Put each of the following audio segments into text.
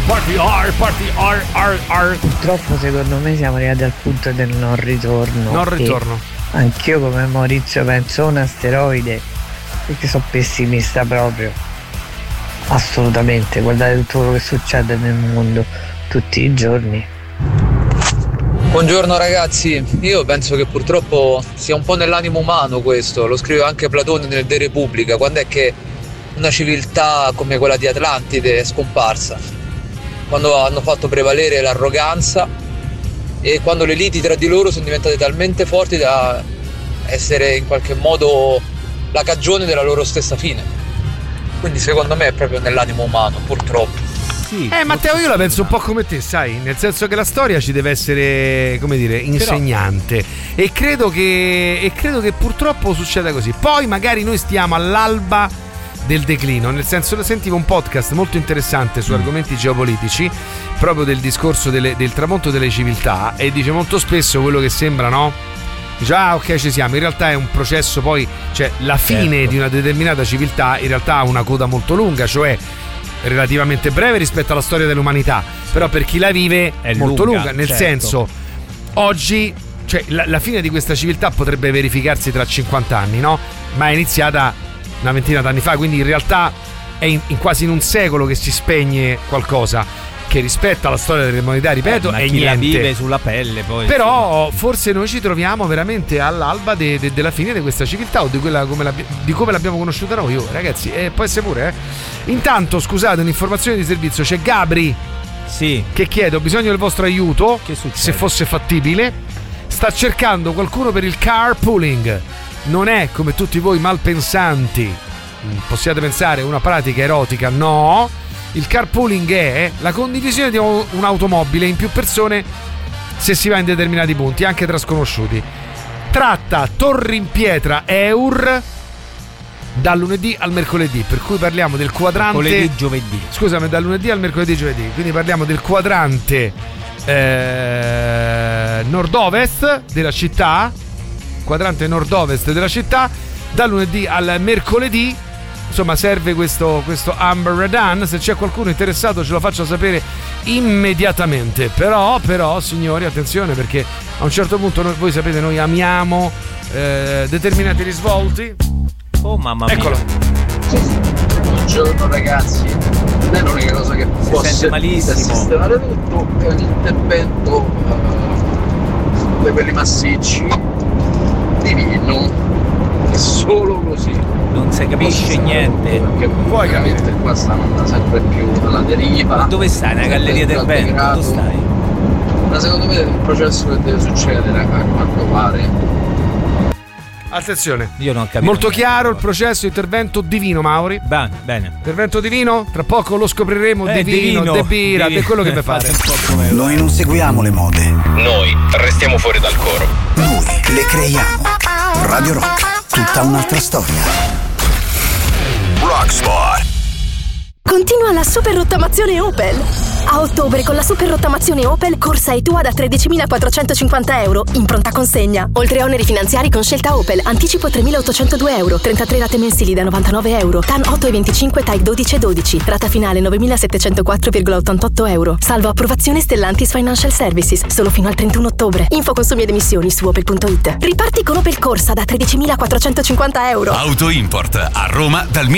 Purtroppo secondo me siamo arrivati al punto del non ritorno. Anch'io come Maurizio penso un asteroide, perché sono pessimista proprio. Assolutamente, guardate tutto quello che succede nel mondo tutti i giorni. Buongiorno ragazzi, io penso che purtroppo sia un po' nell'animo umano questo, lo scrive anche Platone nel De Repubblica. Quando è che una civiltà come quella di Atlantide è scomparsa? Quando hanno fatto prevalere l'arroganza e quando le liti tra di loro sono diventate talmente forti da essere in qualche modo la cagione della loro stessa fine. Quindi secondo me è proprio nell'animo umano, purtroppo. Sì, Matteo, io la penso un po' come te, sai, nel senso che la storia ci deve essere, come dire, insegnante. E credo che purtroppo succeda così. Poi magari noi stiamo all'alba del declino, nel senso, sentivo un podcast molto interessante su argomenti geopolitici, proprio del discorso del tramonto delle civiltà, e dice molto spesso quello che sembra, no? Dice, ok, ci siamo, in realtà è un processo, poi, cioè la fine di una determinata civiltà in realtà ha una coda molto lunga, cioè relativamente breve rispetto alla storia dell'umanità, però per chi la vive è molto lunga, nel senso, oggi, cioè la fine di questa civiltà potrebbe verificarsi tra 50 anni, no? Ma è iniziata una ventina d'anni fa, quindi in realtà è in quasi in un secolo che si spegne qualcosa che rispetto alla storia dell'umanità, ripeto, è chi niente. La vive sulla pelle poi. Però forse noi ci troviamo veramente all'alba della fine di questa civiltà, o di quella di come l'abbiamo conosciuta noi. Ragazzi, può essere pure, Intanto, scusate, un'informazione di servizio, c'è Gabri che chiede: ho bisogno del vostro aiuto, se fosse fattibile. Sta cercando qualcuno per il carpooling. Non è, come tutti voi malpensanti possiate pensare, una pratica erotica, no. Il carpooling è la condivisione di un'automobile in più persone se si va in determinati punti, anche tra sconosciuti. Tratta Torri in Pietra Eur dal lunedì al mercoledì, per cui parliamo del quadrante mercoledì giovedì. Scusami, dal lunedì al mercoledì giovedì, quindi parliamo del quadrante nord-ovest della città, dal lunedì al mercoledì. Insomma, serve questo Amber Radan. Se c'è qualcuno interessato ce lo faccia sapere immediatamente. Però signori, attenzione, perché a un certo punto voi sapete, noi amiamo determinati risvolti. Oh mamma mia. Eccolo. Buongiorno ragazzi, non è l'unica cosa che possa sistemare tutto, è un intervento di quelli massicci, divino, e solo così non si capisce niente, perché puoi capire, qua stanno andando sempre più alla deriva. Ma dove stai? Nella galleria del vento? Dove stai? Ma secondo me è un processo che deve succedere, a quanto pare. Attenzione, io non capisco. Molto chiaro il processo, intervento divino, Mauri. Bene. Intervento divino, tra poco lo scopriremo. Divino, De Bira, è quello che mi pare. Noi non seguiamo le mode. Noi restiamo fuori dal coro. Noi le creiamo. Radio Rock, tutta un'altra storia. Rock Spot. Continua la super rottamazione Opel. A ottobre con la super rottamazione Opel corsa e tua da 13.450 euro in pronta consegna. Oltre a oneri finanziari con scelta Opel, anticipo 3.802 euro, 33 rate mensili da 99 euro, TAN 8,25 TAI 12,12, rata finale 9.704,88 euro. Salvo approvazione Stellantis Financial Services, solo fino al 31 ottobre. Info consumi ed emissioni su opel.it. Riparti con Opel Corsa da 13.450 euro. Auto Import a Roma dal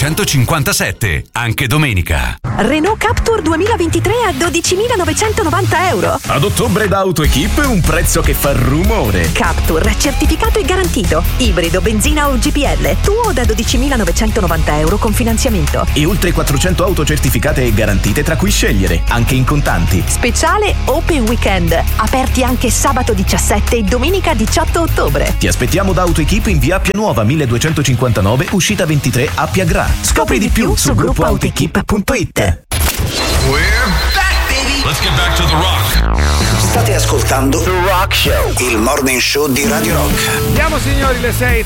1957, anche domenica. Renault Captur 2023 a 12.990 euro. Ad ottobre da AutoEquip un prezzo che fa rumore. Captur, certificato e garantito. Ibrido, benzina o GPL. Tuo da 12.990 euro con finanziamento. E oltre 400 auto certificate e garantite, tra cui scegliere, anche in contanti. Speciale Open Weekend. Aperti anche sabato 17 e domenica 18 ottobre. Ti aspettiamo da AutoEquip in via Appia Nuova 1259, uscita 23 Appia Gra. Scopri di più su gruppoautoequip.it. We're back, baby. Let's get back to the rock. State ascoltando The Rock Show, il morning show di Radio Rock. Andiamo signori, le 6